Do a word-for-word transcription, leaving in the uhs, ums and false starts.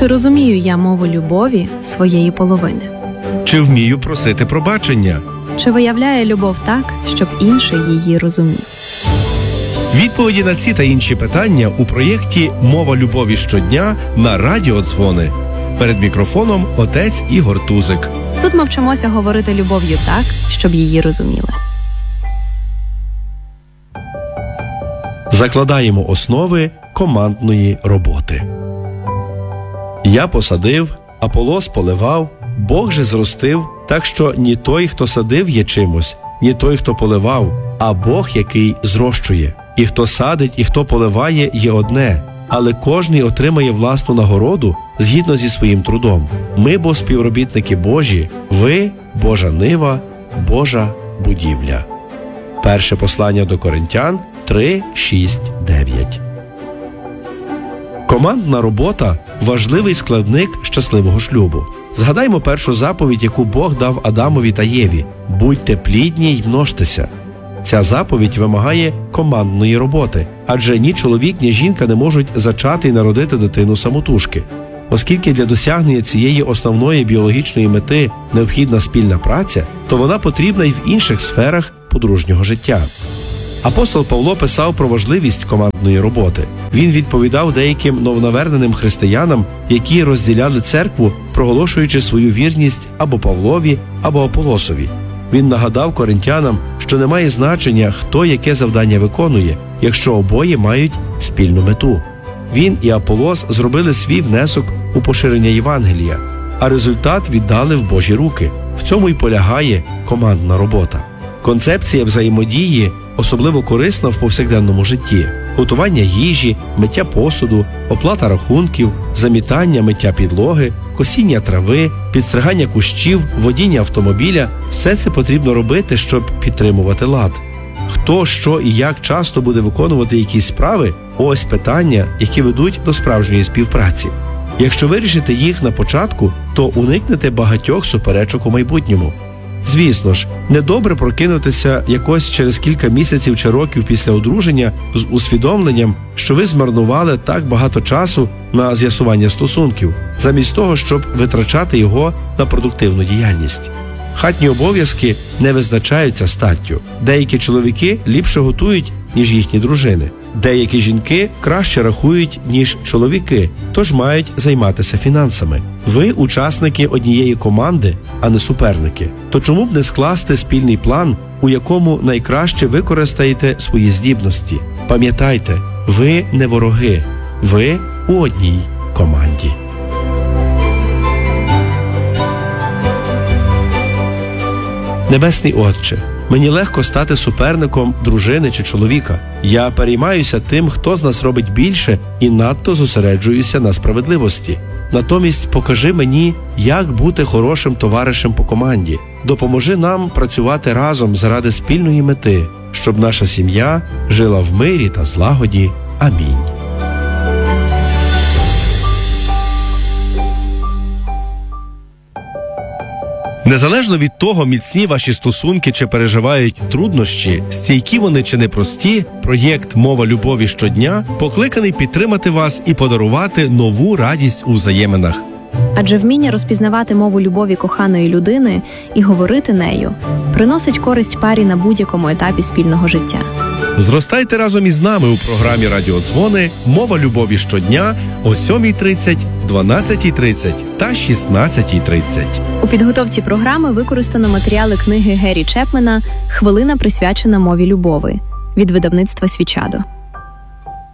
Чи розумію я мову любові своєї половини? Чи вмію просити пробачення? Чи виявляє любов так, щоб інший її розумів? Відповіді на ці та інші питання у проєкті «Мова любові щодня» на Радіо Дзвони. Перед мікрофоном отець Ігор Тузик. Тут ми вчимося говорити любов'ю так, щоб її розуміли. Закладаємо основи командної роботи. Я посадив, Аполос поливав, Бог же зростив, так що ні той, хто садив, є чимось, ні той, хто поливав, а Бог, який зрощує. І хто садить, і хто поливає, є одне, але кожний отримає власну нагороду згідно зі своїм трудом. Ми бо співробітники Божі, ви – Божа нива, Божа будівля. Перше послання до Коринтян три, шість, дев'ять. Командна робота – важливий складник щасливого шлюбу. Згадаймо першу заповідь, яку Бог дав Адамові та Єві – «Будьте плідні й множтеся». Ця заповідь вимагає командної роботи, адже ні чоловік, ні жінка не можуть зачати і народити дитину самотужки. Оскільки для досягнення цієї основної біологічної мети необхідна спільна праця, то вона потрібна й в інших сферах подружнього життя. Апостол Павло писав про важливість командної роботи. Він відповідав деяким новонаверненим християнам, які розділяли церкву, проголошуючи свою вірність або Павлові, або Аполосові. Він нагадав коринтянам, що не має значення, хто яке завдання виконує, якщо обоє мають спільну мету. Він і Аполос зробили свій внесок у поширення Євангелія, а результат віддали в Божі руки. В цьому й полягає командна робота. Концепція взаємодії особливо корисна в повсякденному житті. Готування їжі, миття посуду, оплата рахунків, замітання, миття підлоги, косіння трави, підстригання кущів, водіння автомобіля – все це потрібно робити, щоб підтримувати лад. Хто, що і як часто буде виконувати якісь справи – ось питання, які ведуть до справжньої співпраці. Якщо вирішите їх на початку, то уникнете багатьох суперечок у майбутньому. Звісно ж, недобре прокинутися якось через кілька місяців чи років після одруження з усвідомленням, що ви змарнували так багато часу на з'ясування стосунків, замість того, щоб витрачати його на продуктивну діяльність. Хатні обов'язки не визначаються статтю. Деякі чоловіки ліпше готують, ніж їхні дружини. Деякі жінки краще рахують, ніж чоловіки, тож мають займатися фінансами. Ви – учасники однієї команди, а не суперники. То чому б не скласти спільний план, у якому найкраще використаєте свої здібності? Пам'ятайте, ви не вороги, ви у одній команді. Небесний Отче, мені легко стати суперником дружини чи чоловіка. Я переймаюся тим, хто з нас робить більше, і надто зосереджуюся на справедливості. Натомість покажи мені, як бути хорошим товаришем по команді. Допоможи нам працювати разом заради спільної мети, щоб наша сім'я жила в мирі та злагоді. Амінь. Незалежно від того, міцні ваші стосунки чи переживають труднощі, стійкі вони чи непрості, проєкт «Мова любові щодня» покликаний підтримати вас і подарувати нову радість у взаєминах. Адже вміння розпізнавати мову любові коханої людини і говорити нею приносить користь парі на будь-якому етапі спільного життя. Зростайте разом із нами у програмі «Радіо Дзвони» «Мова любові щодня» о сьомій тридцять, дванадцятій тридцять та шістнадцятій тридцять. У підготовці програми використано матеріали книги Гері Чепмена «Хвилина, присвячена мові любові» від видавництва «Свічадо».